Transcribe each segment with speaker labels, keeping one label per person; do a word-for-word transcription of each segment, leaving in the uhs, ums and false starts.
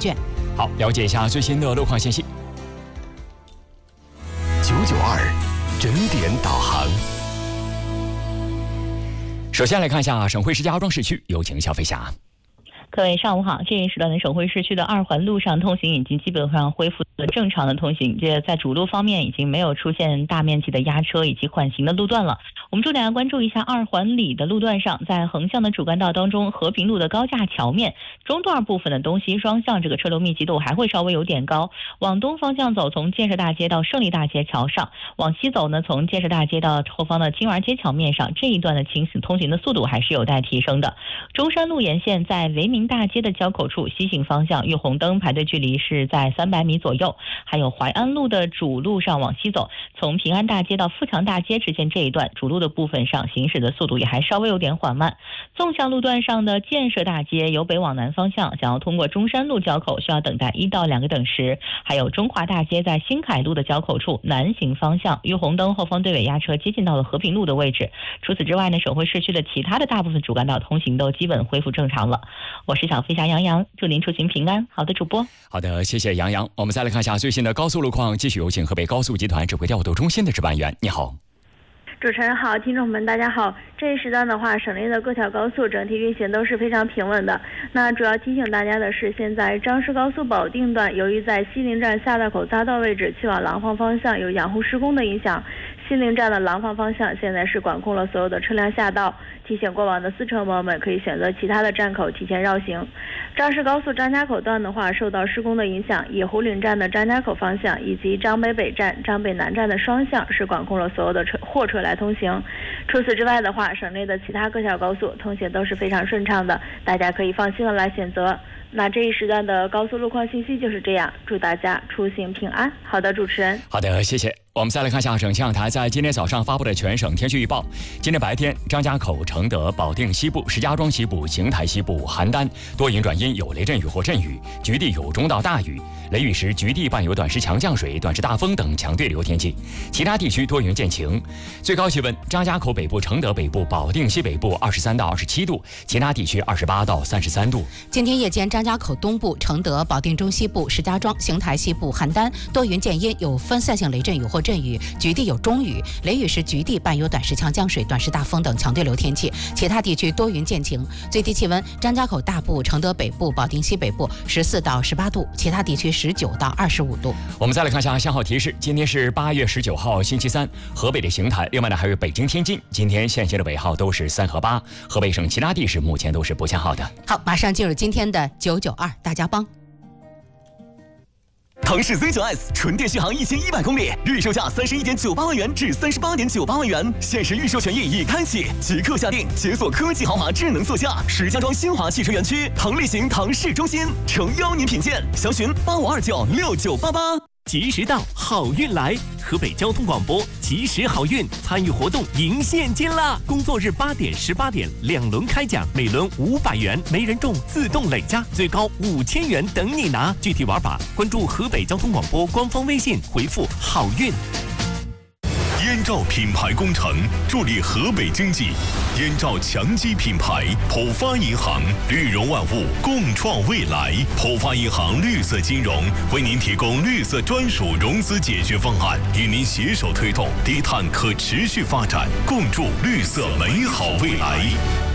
Speaker 1: 卷。
Speaker 2: 好，了解一下最新的路况信息。
Speaker 3: 九九二整点导航。
Speaker 2: 首先来看一下省会石家庄市区，有请小飞侠。
Speaker 4: 各位上午好，这一时段的省会市区的二环路上通行已经基本上恢复了正常的通行，这在主路方面已经没有出现大面积的压车以及缓行的路段了。我们重点来关注一下二环里的路段上，在横向的主干道当中，和平路的高架桥面中段部分的东西双向这个车流密集度还会稍微有点高。往东方向走，从建设大街到胜利大街桥上，往西走呢，从建设大街到后方的金园街桥面上，这一段的行通行的速度还是有待提升的。中山路沿线在雷鸣大街的交口处西行方向遇红灯排队距离是在三百米左右，还有淮安路的主路上往西走，从平安大街到富强大街之间这一段主路的部分上行驶的速度也还稍微有点缓慢。纵向路段上的建设大街由北往南方向想要通过中山路交口需要等待一到两个等时，还有中华大街在新凯路的交口处南行方向遇红灯后方队尾压车接近到了和平路的位置。除此之外呢，省会市区的其他的大部分主干道通行都基本恢复正常了。我是小飞侠杨洋，祝您出行平安。好的，主播。
Speaker 2: 好的，谢谢杨洋。我们再来看一下最新的高速路况，继续有请河北高速集团指挥调度中心的值班员。你好。
Speaker 5: 主持人好，听众们大家好。这一时段的话，省内的各条高速整体运行都是非常平稳的。那主要提醒大家的是，现在张氏高速保定段，由于在西陵站下道口匝道位置去往廊坊方向有养护施工的影响，西陵站的廊坊方向现在是管控了所有的车辆下道，提醒过往的司乘朋友们可以选择其他的站口提前绕行。张氏高速张家口段的话，受到施工的影响，野湖岭站的张家口方向以及张北北站、张北南站的双向是管控了所有的车货车来通行。除此之外的话，省内的其他各条高速通行都是非常顺畅的，大家可以放心的来选择。那这一时段的高速路况信息就是这样，祝大家出行平安。好的，主持人。
Speaker 2: 好的，谢谢。我们再来看一下省气象台在今天早上发布的全省天气预报。今天白天，张家口、承德、保定西部、石家庄西部、邢台西部、邯郸多云转阴，有雷阵雨或阵雨，局地有中到大雨，雷雨时局地伴有短时强降水、短时大风等强对流天气。其他地区多云见晴。最高气温，张家口北部、承德北部、保定西北部二十三到二十七度，其他地区二十八到三十三度。
Speaker 1: 今天夜间，张家口东部、承德、保定中西部、石家庄、邢台西部、邯郸多云见阴，有分散性雷阵雨或阵雨，局地有中雨，雷雨时局地伴有短时强降水、短时大风等强对流天气，其他地区多云见晴。最低气温，张家口大部、承德北部、保定西北部十四到十八度，其他地区十九到二十五度。
Speaker 2: 我们再来看一下信号提示，今天是八月十九号星期三，河北的邢台，另外呢还有北京、天津，今天限行的尾号都是三和八，河北省其他地市目前都是不限号的。
Speaker 1: 好，马上进入今天的九九二大家帮。
Speaker 6: 腾势 Z 九 S 纯电续航一千一百公里，预售价三十一点九八万元至三十八点九八万元，限时预售权益已开启，即刻下定，解锁科技豪华智能座驾。石家庄新华汽车园区腾力行腾势中心，诚邀您品鉴，详询八五二九六九八八。
Speaker 7: 及时到，好运来！河北交通广播及时好运参与活动赢现金啦！工作日八点、十八点两轮开奖，每轮五百元，没人中自动累加，最高五千元等你拿。具体玩法关注河北交通广播官方微信，回复好运。
Speaker 8: 燕赵品牌工程助力河北经济，燕赵强基品牌，浦发银行，绿融万物，共创未来。浦发银行绿色金融为您提供绿色专属融资解决方案，与您携手推动低碳可持续发展，共筑绿色美好未来。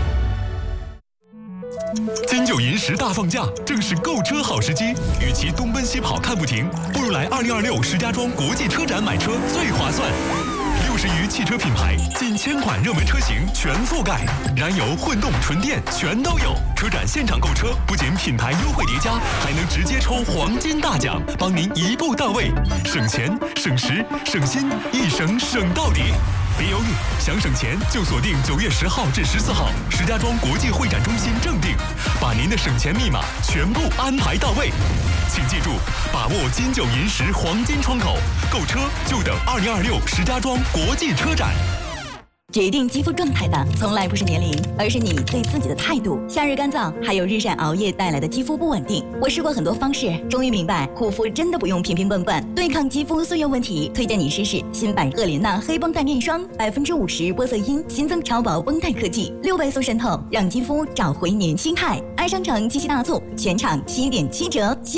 Speaker 8: 金九银十大放假，正是购车好时机。与其东奔西跑看不停，不如来二零二六石家庄国际车展买车最划算。六十余汽车品牌，近千款热门车型全覆盖，燃油、混动、纯电全都有。车展现场购车，不仅品牌优惠叠加，还能直接抽黄金大奖，帮您一步到位，省钱、省时、省心，一省省到底。别犹豫，想省钱就锁定九月十号至十四号石家庄国际会展中心正定，把您的省钱密码全部安排到位。请记住，把握金九银十黄金窗口，购车就等二零二六石家庄国际车展。
Speaker 9: 决定肌肤状态的从来不是年龄，而是你对自己的态度。夏日干燥，还有日晒熬夜带来的肌肤不稳定。我试过很多方式，终于明白护肤真的不用瓶瓶罐罐。对抗肌肤岁月问题，推荐你试试新版赫莲娜黑绷带面霜，百分之五十玻色因，新增超薄绷带科技，六倍速渗透，让肌肤找回年轻态。爱商城七夕大促，全场七点七折。